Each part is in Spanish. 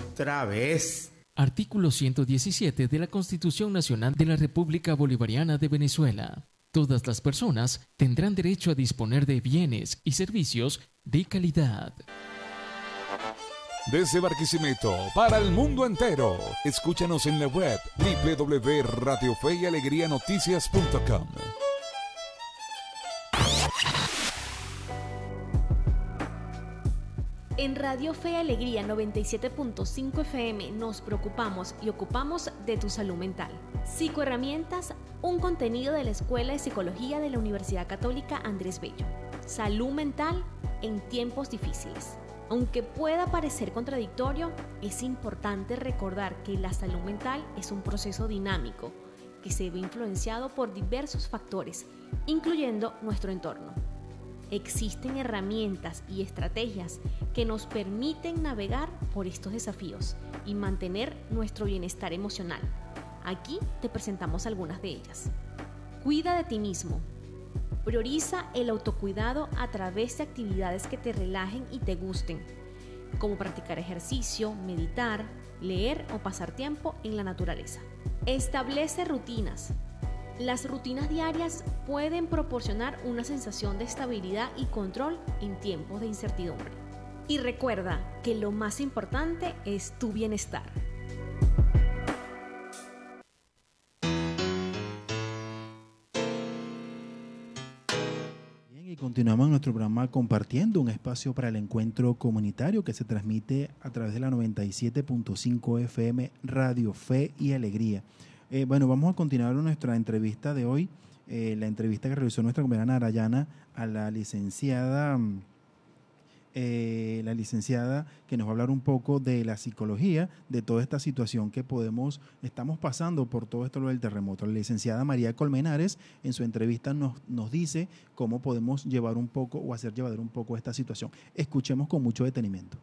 Otra vez. Artículo 117 de la Constitución Nacional de la República Bolivariana de Venezuela. Todas las personas tendrán derecho a disponer de bienes y servicios de calidad. Desde Barquisimeto para el mundo entero. Escúchanos en la web www.radiofeyalegrianoticias.com. En Radio Fe y Alegría 97.5 FM nos preocupamos y ocupamos de tu salud mental. Psicoherramientas, un contenido de la Escuela de Psicología de la Universidad Católica Andrés Bello. Salud mental en tiempos difíciles. Aunque pueda parecer contradictorio, es importante recordar que la salud mental es un proceso dinámico que se ve influenciado por diversos factores, incluyendo nuestro entorno. Existen herramientas y estrategias que nos permiten navegar por estos desafíos y mantener nuestro bienestar emocional. Aquí te presentamos algunas de ellas. Cuida de ti mismo. Prioriza el autocuidado a través de actividades que te relajen y te gusten, como practicar ejercicio, meditar, leer o pasar tiempo en la naturaleza. Establece rutinas. Las rutinas diarias pueden proporcionar una sensación de estabilidad y control en tiempos de incertidumbre. Y recuerda que lo más importante es tu bienestar. Bien, y continuamos nuestro programa compartiendo un espacio para el encuentro comunitario que se transmite a través de la 97.5 FM Radio Fe y Alegría. Bueno, vamos a continuar nuestra entrevista de hoy, la entrevista que realizó nuestra compañera Narayana a la licenciada que nos va a hablar un poco de la psicología, de toda esta situación que estamos pasando por todo esto del terremoto. La licenciada María Colmenares en su entrevista nos dice cómo podemos llevar un poco o hacer llevar un poco esta situación. Escuchemos con mucho detenimiento.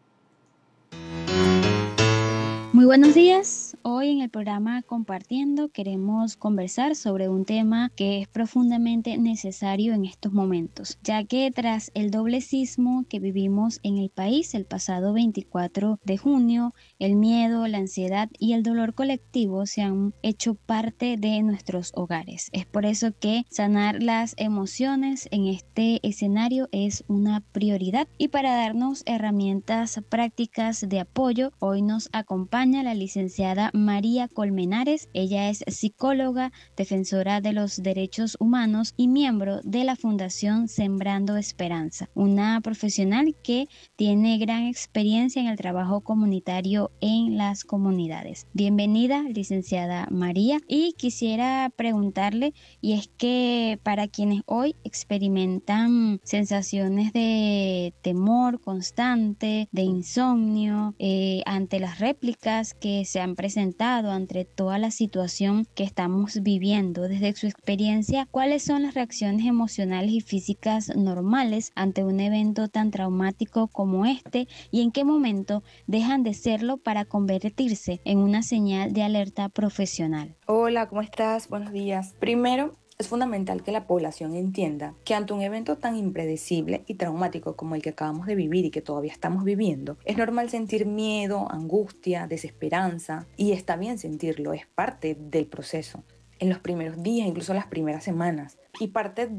Muy buenos días. Hoy en el programa Compartiendo queremos conversar sobre un tema que es profundamente necesario en estos momentos, ya que tras el doble sismo que vivimos en el país el pasado 24 de junio, el miedo, la ansiedad y el dolor colectivo se han hecho parte de nuestros hogares. Es por eso que sanar las emociones en este escenario es una prioridad. Y para darnos herramientas prácticas de apoyo, hoy nos acompaña la licenciada María Colmenares. Ella es psicóloga, defensora de los derechos humanos y miembro de la Fundación Sembrando Esperanza, una profesional que tiene gran experiencia en el trabajo comunitario en las comunidades. Bienvenida, licenciada María, y quisiera preguntarle, y es que para quienes hoy experimentan sensaciones de temor constante, de insomnio, ante las réplicas que se han presentado ante toda la situación que estamos viviendo, desde su experiencia, ¿cuáles son las reacciones emocionales y físicas normales ante un evento tan traumático como este y en qué momento dejan de serlo para convertirse en una señal de alerta profesional? Hola, ¿cómo estás? Buenos días. Primero, es fundamental que la población entienda que ante un evento tan impredecible y traumático como el que acabamos de vivir y que todavía estamos viviendo, es normal sentir miedo, angustia, desesperanza, y está bien sentirlo, es parte del proceso. En los primeros días, incluso las primeras semanas, y parte